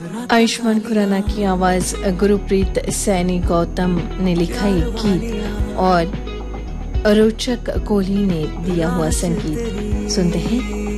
आयुष्मान खुराना की आवाज गुरप्रीत सैनी गौतम ने लिखा ये गीत और रोचक कोहली ने दिया हुआ संगीत। सुनते हैं